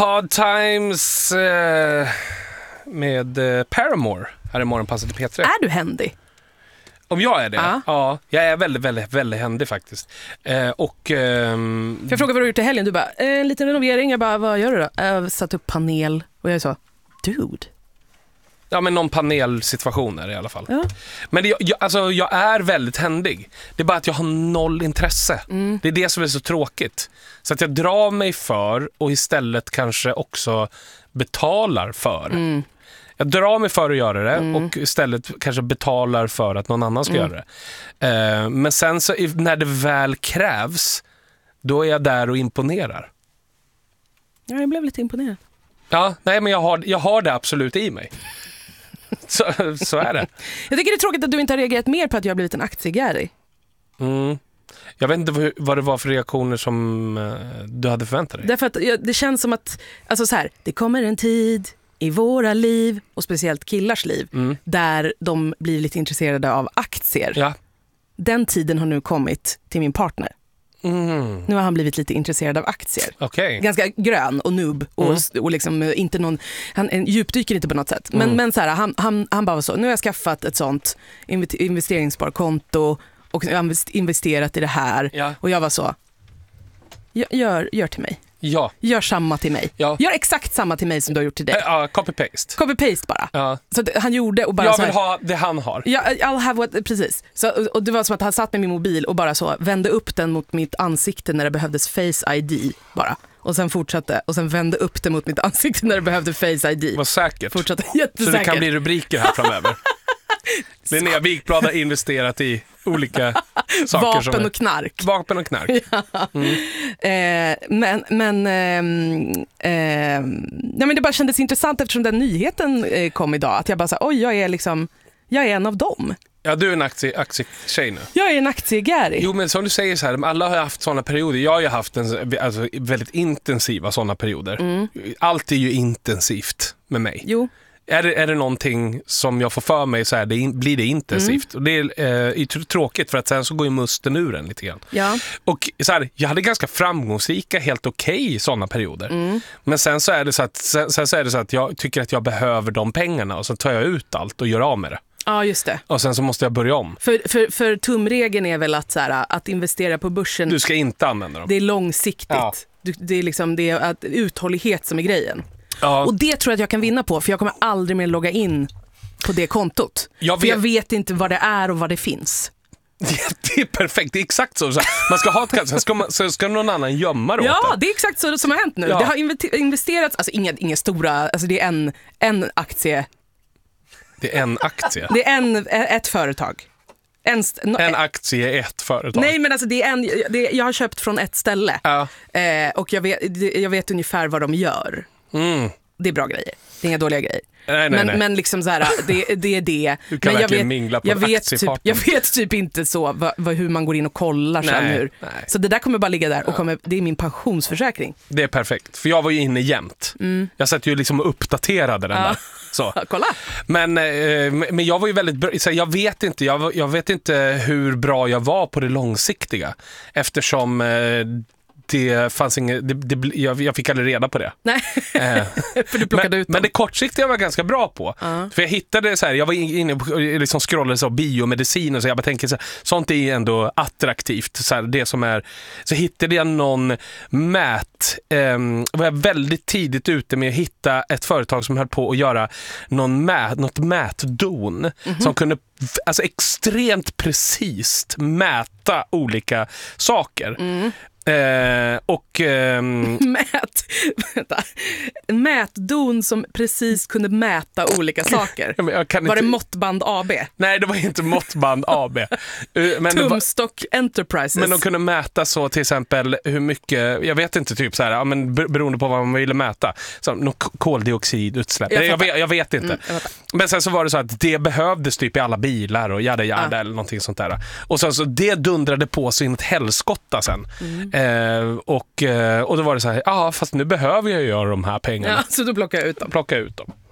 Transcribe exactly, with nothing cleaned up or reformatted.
Hard Times eh, med eh, Paramore här i Morgonpasset i P tre. Är du händig? Om jag är det? Ja. Ja, jag är väldigt, väldigt, väldigt händig faktiskt. Eh, och... ehm, För jag frågade vad du har gjort i helgen. Du bara, eh, en liten renovering. Jag bara, vad gör du då? Jag har satt upp panel. Och jag sa, dude. Ja, men någon panelsituation är det i alla fall. Ja. Men det, jag, alltså, jag är väldigt händig. Det är bara att jag har noll intresse. Mm. Det är det som är så tråkigt. Så att jag drar mig för och istället kanske också betalar för. Mm. Jag drar mig för att göra det Mm. och istället kanske betalar för att någon annan ska mm. göra det. Eh, men sen så när det väl krävs, då är jag där och imponerar. Ja, jag blev lite imponerad. Ja, nej, men jag har, jag har det absolut i mig. Så, så är det. Jag tycker det är tråkigt att du inte har reagerat mer på att jag har blivit en aktiegäri. Mm. Jag vet inte vad, vad det var för reaktioner som uh, du hade förväntat dig. Därför att ja, det känns som att, alltså så här, det kommer en tid i våra liv, och speciellt killars liv, mm. där de blir lite intresserade av aktier. Ja. Den tiden har nu kommit till min partner. Mm. Nu har han blivit lite intresserad av aktier. Okay. Ganska grön och noob och, mm. och liksom inte någon, han djupdyker inte på något sätt. Men, mm. men så här, han, han, han bara var så, nu har jag skaffat ett sånt investeringssparkonto och jag har investerat i det här. Ja. Och jag var så, gör, gör till mig. Ja. Gör samma till mig. Ja. Gör exakt samma till mig som du har gjort till dig. Ja, uh, copy-paste. Copy-paste bara. Ja. Så han gjorde och bara jag så vill här, ha det han har. Ja, I'll have what, precis. Så, och det var som att han satt med min mobil och bara så vände upp den mot mitt ansikte när det behövdes Face I D bara. Och sen fortsatte och sen vände upp den mot mitt ansikte när det behövde Face I D. Vad säkert. Fortsatte jättesäkert. Så det kan bli rubriker här framöver. Linnea Wikblad har investerat i olika saker. Vapen som är, och knark. Vapen och knark. Ja. Mm. Eh, men men, eh, eh, nej, men det bara kändes intressant eftersom den nyheten eh, kom idag. Att jag bara sa, oj, jag är liksom, jag är en av dem. Ja, du är en aktie, aktietjej nu. Jag är en aktiegäri. Jo, men som du säger så här, alla har haft sådana perioder. Jag har ju haft en, alltså, väldigt intensiva sådana perioder. Mm. Allt är ju intensivt med mig. Jo. Är det, är det någonting som jag får för mig så här, det in, blir det intensivt. Mm. Och det är eh, tråkigt för att sen så går ju musten ur den lite grann. Ja. Och så här, jag hade ganska framgångsrika, helt okej okay, sådana perioder. Mm. Men sen så, är det så att, sen, sen så är det så att jag tycker att jag behöver de pengarna och så tar jag ut allt och gör av med det. Ja, just det. Och sen så måste jag börja om. För, för, för tumregeln är väl att, så här, att investera på börsen. Du ska inte använda dem. Det är långsiktigt. Ja. Du, det är liksom det är att uthållighet som är grejen. Ja. Och det tror jag att jag kan vinna på, för jag kommer aldrig mer logga in på det kontot. Jag vet, för jag vet inte vad det är och vad det finns. Det är perfekt, det är exakt så. Man ska ha ett, så ska, man, så ska någon annan gömma det. Ja, det är exakt så som har hänt nu. Ja. Det har investerats, alltså inga, inga stora, alltså det är en, en aktie. Det är en aktie? Det är en, ett företag. En, st- no, en aktie är ett företag. Nej, men alltså det är en, det, jag har köpt från ett ställe. Ja. Eh, och jag vet, jag vet ungefär vad de gör. Mm. Det är bra grejer. Det är inga dåliga grejer. Nej, nej, men, nej. men liksom så här, det, det är det. Du kan men verkligen jag vet, mingla på jag en vet, typ, jag vet typ inte så vad, vad, hur man går in och kollar sen nej, hur. Nej. Så det där kommer bara ligga där och kommer, det är min pensionsförsäkring. Det är perfekt, för jag var ju inne jämt. Mm. Jag satt ju liksom och uppdaterade den ja. där. Så. Kolla. Men, eh, men jag var ju väldigt bra, så jag vet inte jag, jag vet inte hur bra jag var på det långsiktiga, eftersom eh, det fanns inget, det, det, jag, jag fick aldrig reda på det. Nej, eh. för du plockade men, ut dem. Men det kortsiktiga var jag ganska bra på. Uh. För jag hittade så här, jag var inne och liksom scrollade så biomedicin och så jag bara tänker så här, sånt är ju ändå attraktivt. Så här, det som är, så hittade jag någon mät, eh, var jag väldigt tidigt ute med att hitta ett företag som höll på att göra någon mät, något mätdon mm-hmm. som kunde alltså extremt precis mäta olika saker. Mm. Eh, och ehm... Mät vänta. Mätdon som precis kunde mäta olika saker. Jag jag kan var inte... det Måttband A B? Nej, det var inte Måttband A B. Men Tumstock var... Enterprises. Men de kunde mäta så till exempel hur mycket, jag vet inte typ så här, ja, men beroende på vad man ville mäta. Så något koldioxidutsläpp. Jag, jag, vet, jag vet inte. Mm, jag men sen så var det så att det behövdes typ i alla bilar och jada jada ah. eller någonting sånt där. Och sen så det dundrade på sig in ett helskotta sen. Mm. Eh, och, och då var det så här, ja fast nu behöver jag göra de här pengarna. Ja, så då plockar jag ut dem. Plocka ut dem.